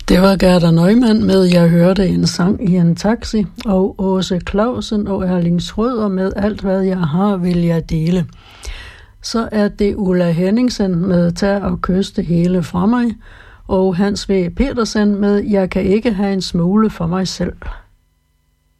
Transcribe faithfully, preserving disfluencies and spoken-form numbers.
Det var Gerda Neumann med Jeg hørte en sang i en taxi, og Åse Clausen og Erling Schrøder med Alt hvad jeg har vil jeg dele. Så er det Ulla Henningsen med Tag og kys det hele fra mig, og Hans V. Petersen med Jeg kan ikke have en smule for mig selv.